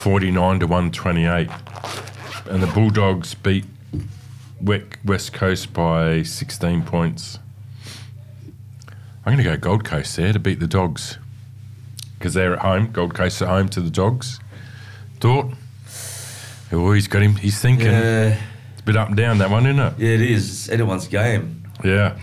49 to 128. And the Bulldogs beat West Coast by 16 points. I'm going to go Gold Coast there to beat the Dogs because they're at home. Gold Coast at home to the Dogs. Thought? Oh, he's got him. He's thinking. Yeah. It's a bit up and down, that one, isn't it? Yeah, it is. It's anyone's game. Yeah.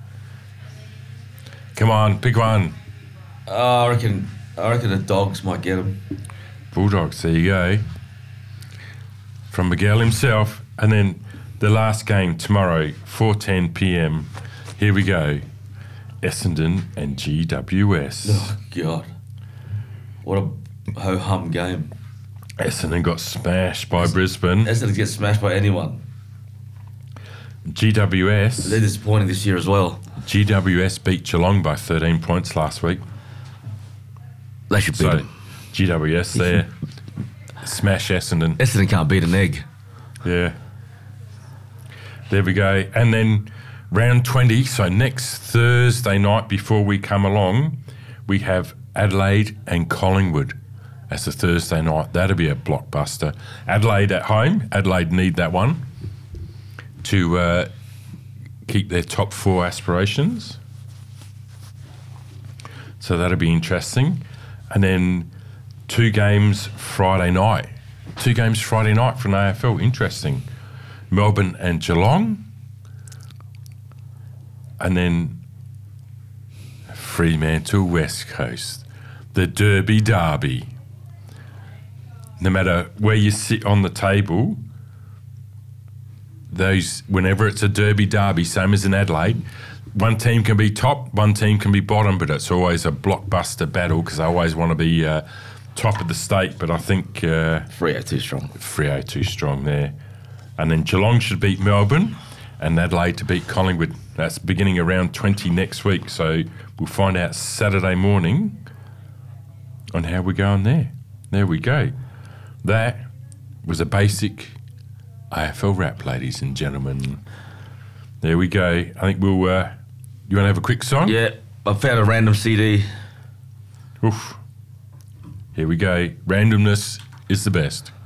Come on, pick one. I reckon the Dogs might get them. Bulldogs, there you go. From Miguel himself. And then the last game tomorrow, 4:10 p.m. Here we go. Essendon and GWS. Oh, God. What a ho-hum game. Essendon got smashed by Brisbane. Essendon gets smashed by anyone. GWS. They're disappointing this year as well. GWS beat Geelong by 13 points last week. They should beat So, them. GWS there. Smash Essendon. Essendon can't beat an egg. Yeah. There we go. And then round 20, so next Thursday night before we come along, we have Adelaide and Collingwood as a Thursday night. That'll be a blockbuster. Adelaide at home. Adelaide need that one to keep their top four aspirations. So that'll be interesting. And then 2 games Friday night. 2 games Friday night from AFL. Interesting. Melbourne and Geelong. And then Fremantle, West Coast. The Derby. No matter where you sit on the table, whenever it's a derby, same as in Adelaide, one team can be top, one team can be bottom, but it's always a blockbuster battle because I always want to be top of the state. But I think Freo too strong. Freo too strong there. And then Geelong should beat Melbourne and Adelaide to beat Collingwood. That's beginning around 20 next week. So we'll find out Saturday morning on how we're going there. There we go. That was a basic AFL wrap, ladies and gentlemen. There we go. I think we'll... you want to have a quick song? Yeah, I found a random CD. Oof. Here we go. Randomness is the best.